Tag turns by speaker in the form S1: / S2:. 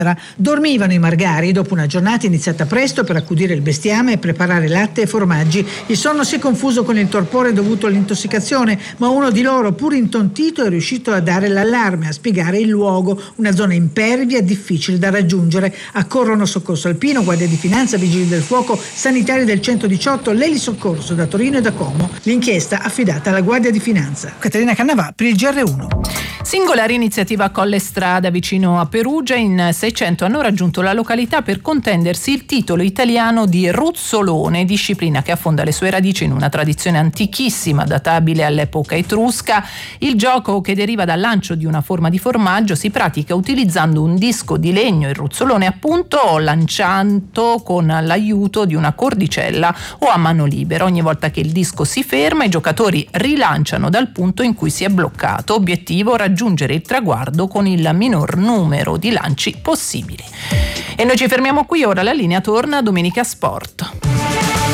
S1: Dormivano i margari dopo una giornata iniziata presto per accudire il bestiame e preparare latte e formaggi. Il sonno si è confuso con il torpore dovuto all'intossicazione, ma uno di loro, pur intontito, è riuscito a dare l'allarme, a spiegare il luogo, una zona impervia, difficile da raggiungere. Accorrono soccorso alpino, guardia di finanza, vigili del fuoco, sanitari del 118, l'elisoccorso da Torino e da Como. L'inchiesta affidata alla Guardia di Finanza. Caterina Cannavà per il GR1.
S2: Singolare iniziativa a Colle Strada vicino a Perugia. In 600 hanno raggiunto la località per contendersi il titolo italiano di ruzzolone, disciplina che affonda le sue radici in una tradizione antichissima databile all'epoca etrusca. Il gioco, che deriva dal lancio di una forma di formaggio, si pratica utilizzando un disco di legno, il ruzzolone appunto, lanciato con l'aiuto di una cordicella o a mano libera. Ogni volta che il disco si ferma, i giocatori rilanciano dal punto in cui si è bloccato. Obiettivo: raggiungere il traguardo con il minor numero di lanci possibili. E noi ci fermiamo qui, ora la linea torna a Domenica Sport.